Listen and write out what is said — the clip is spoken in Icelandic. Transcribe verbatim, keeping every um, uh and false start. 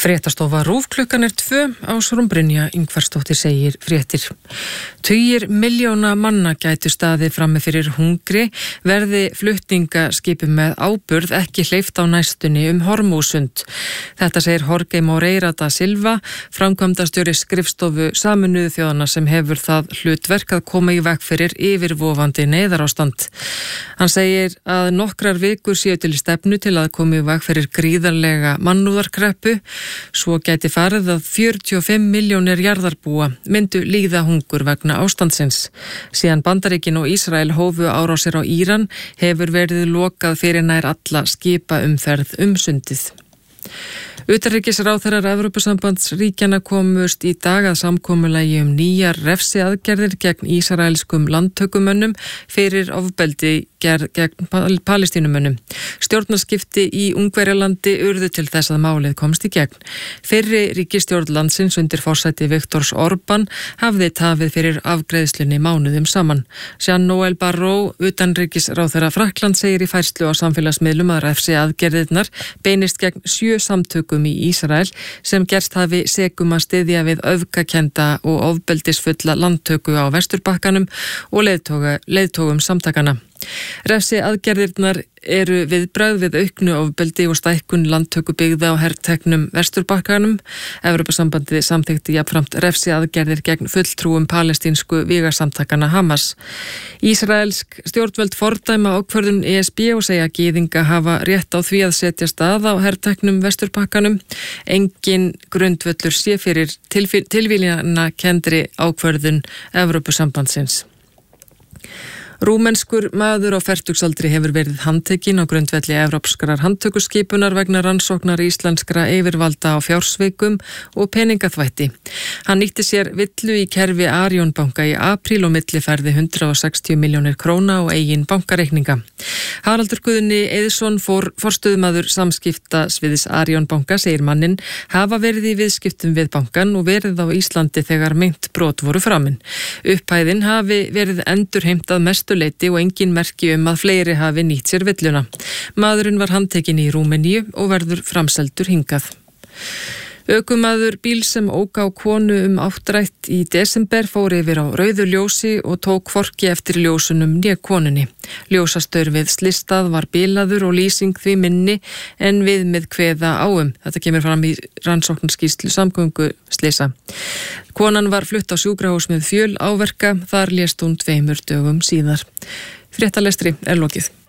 Fréttastofa RÚV klukkan er tvö, Ásrún Brynja Ingvarsdóttir segir fréttir. Tugir milljóna manna gætu staðið frammi fyrir hungri verði flutningaskipum með áburð ekki hleypt á næstunni um Hormúsund. Þetta segir Jorge Moreira da Silva, framkvæmdastjóri skrifstofu Sameinuðu þjóðanna sem hefur það hlutverk að koma í veg fyrir yfirvofandi neyðarástand. Hann segir að nokkrar vikur séu til stefnu til að koma í veg fyrir gríðarlega mannúðarkreppu. Svo gæti farið að fjörutíu og fimm milljónir jarðarbúa myndu líða hungur vegna ástandsins. Síðan Bandaríkin og Ísrael hófu árásir á Íran hefur verið lokað fyrir nær alla skipaumferð um sundið. Utanríkisráðherrar Evrópusambandsríkjanna komust í dag að samkomulagi um nýjar refsiaðgerðir gegn ísraelskum landtökumönnum fyrir ofbeldi gegn palestínumönnum. Stjórnarskipti í Ungverjalandi urðu til þess að málið komst í gegn. Fyrri ríkisstjórn landsins undir forsæti Viktors Orbán hafði tafið fyrir afgreiðslunni mánuðum saman. Jean-Noël Barrot, utanríkisráðherra Frakkland, segir í færslu á samfélagsmiðlum að refsiaðgerðirnar beinist gegn sjö samtökum í Ísrael sem gerst hafi sekum að styðja við öfgakennda og ofbeldisfulla landtöku á Vesturbakkanum og leiðtoga, leiðtogum samtakana. Refsi aðgerðirnar eru viðbragð við auknu ofbeldi og stækkun landtöku byggða á herteknum Vesturbakkanum. Evrópusambandið samþykkti jafnframt refsi aðgerðir gegn fulltrúum palestínsku vígasamtakana Hamas. Ísraelsk stjórnvöld fordæma ákvörðun E S B og segja gyðinga hafa rétt á því að setja stað á herteknum Vesturbakkanum. Engin grundvöllur sé fyrir tilviljana kendri ákvörðun Evrópusambandsins. Rúmenskur maður á fertugsaldri hefur verið handtekinn á grundvelli evrópskrar handtökuskipunar vegna rannsóknar íslenskra yfirvalda á fjársveikum og peningaþvætti. Hann nýtti sér villu í kerfi Arion banka í apríl og millifærði hundrað og sextíu milljónir króna á eigin bankareikninga. Haraldur Guðni Eiðsson, for, forstöðumaður samskiptasviðs Arion banka, segir mannin hafa verið í viðskiptum við bankan og verið á Íslandi þegar meint brot voru framin. Upphæðin hafi verið endurheimtað mest leyti og engin merki um að fleiri hafi nýtt sér villuna. Maðurinn var handtekinn í Rúmeníu og verður framseldur hingað. Ökumaður bíl sem ók á konu um áttrætt í desember fór yfir á rauðu ljósi og tók hvorki eftir ljósunum né konunni. Ljósastaur við slistað var bilaður og lýsing því minni en við með kveða áum. Þetta kemur fram í rannsóknarskýrslu samgönguslisa. Konan var flutt á sjúkrahús með fjöl áverka, þar lést hún tveimur dögum síðar. Fréttalestri er lokið.